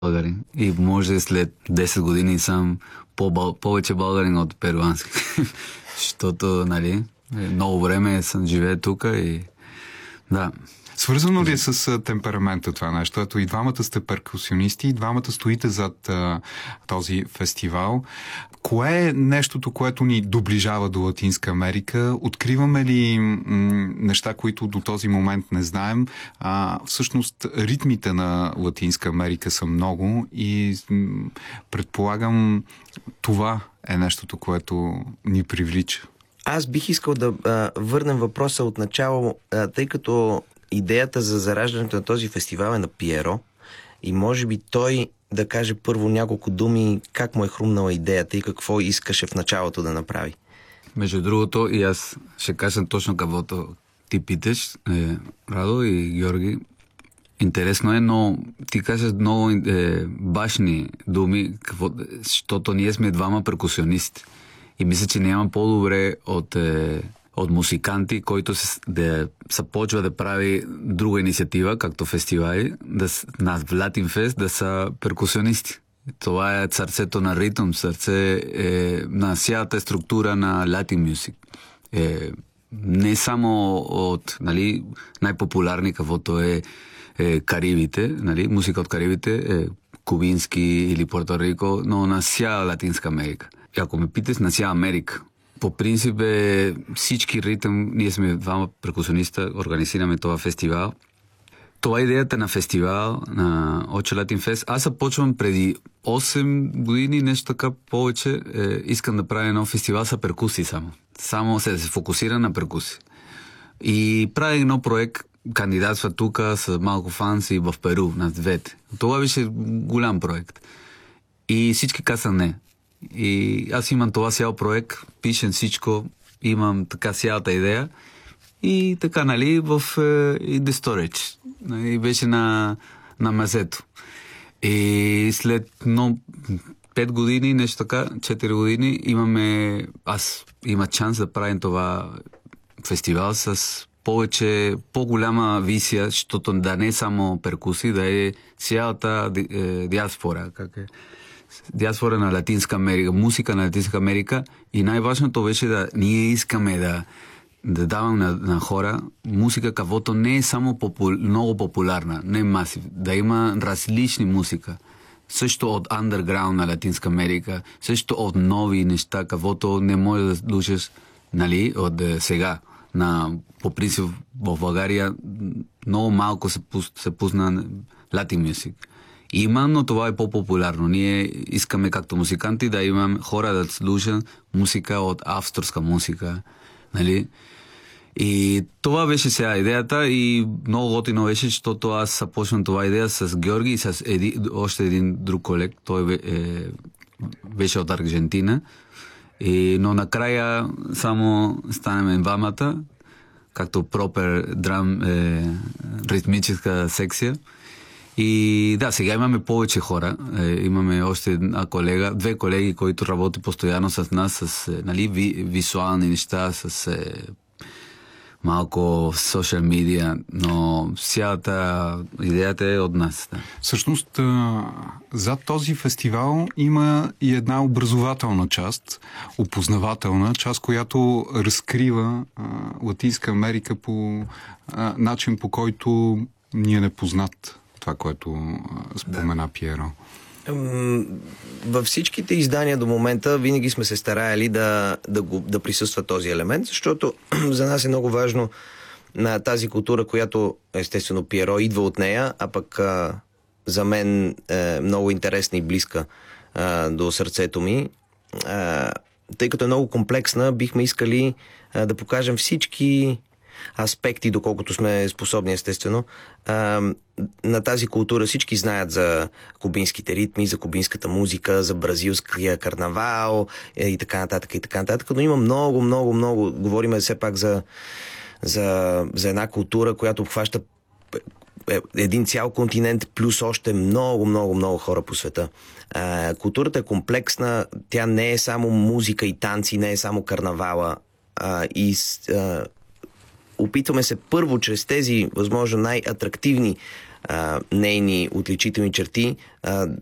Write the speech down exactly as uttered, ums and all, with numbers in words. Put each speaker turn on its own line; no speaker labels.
българин. И може след десет години съм по- повече българин от перуански. Защото, нали, много време съм живее тук и да.
Свързано ли е с темперамента това нещо? Ето и двамата сте перкусионисти, и двамата стоите зад а, този фестивал. Кое е нещото, което ни доближава до Латинска Америка? Откриваме ли м- неща, които до този момент не знаем? А, всъщност, ритмите на Латинска Америка са много и м- предполагам това е нещото, което ни привлича.
Аз бих искал да а, върнем въпроса от начало, а, тъй като идеята за зараждането на този фестивал е на Пиеро и може би той да каже първо няколко думи как му е хрумнала идеята и какво искаше в началото да направи.
Между другото, и аз ще кажа точно каквото ти питаш, е, Радо и Георги. Интересно е, но ти кажеш много е, башни думи, какво, защото ние сме двама перкусионисти. И мисля, че няма по-добре от, е, от музиканти, който се, да започва да прави друга инициатива, както фестивали, да, на Latin Fest, да са перкусионисти. Това е сърцето на ритъм, сърце е, на цялата структура на Latin Music. Е, не само от, нали, най-популярни, каквото е, е Карибите, нали, музика от Карибите, е, кубински или Пуерто Рико, но на цяла Латинска Америка. И ако ме питаш на цяла Америка, по принцип е всички ритъм, ние сме двама перкусиониста, организираме това фестивал. Това е идеята на фестивал, на Ocho Latin Fest. Аз започвам преди осем години, нещо така повече. Е, искам да правя едно фестивал с перкусии само. Само се, се фокусира на перкусии. И правя едно проект, кандидатства тук с малко фанси в Перу, на двете. Това беше голям проект. И всички казаха не. И аз имам това цял проект, пишем всичко, имам така цялата идея. И така, нали, в е, The Storage. И беше на, на мазето. И след но, пет години, нещо така, четири години, имаме, аз има шанс да правим това фестивал с повече, по-голяма визия, защото да не е само перкуси, да е цялата е, диаспора, как е, диаспора на Латинска Америка, музика на Латинска Америка. И най-важното беше да ние искаме да да давам на, на хора музика, каквото не е само попу, много популярна, не е масив, да има различни музика. Също от underground на Латинска Америка, също от нови неща, каквото не може да слушаш, нали, от сега. На, по принцип в България много малко се, пус, се пусна Latin Music. Има, но това е по-популярно. Ние искаме както музиканти да имаме хора да слушат музика от авторска музика, нали? И това беше сега идеята и много готино беше, защото аз започнах това идея с Георги и с еди, още един друг колег. Той е, беше от Аржентина. И, но накрая само станем двамата, както пропер драм, е, ритмическа секция. И да, сега имаме повече хора. Е, имаме още една колега, две колеги, които работят постоянно с нас, с, нали, ви, визуални неща, с е, малко социал медиа, но цялата идеята е от нас. Да.
Всъщност, зад този фестивал има и една образователна част, опознавателна част, която разкрива а, Латинска Америка по а, начин, по който ни е непознат. Това, което а, спомена да. Пиеро.
Във всичките издания до момента винаги сме се стараяли да, да, го, да присъства този елемент, защото за нас е много важно на тази култура, която естествено Пиеро идва от нея, а пък а, за мен е много интересна и близка а, до сърцето ми. А, тъй като е много комплексна, бихме искали а, да покажем всички аспекти, доколкото сме способни, естествено, а, на тази култура. Всички знаят за кубинските ритми, за кубинската музика, за бразилския карнавал и така нататък, и така нататък. Но има много, много, много. Говорим все пак за, за, за една култура, която обхваща един цял континент, плюс още много, много, много хора по света. А, културата е комплексна, тя не е само музика и танци, не е само карнавала. А, и а, опитваме се първо чрез тези, възможно най-атрактивни а, нейни отличителни черти, а,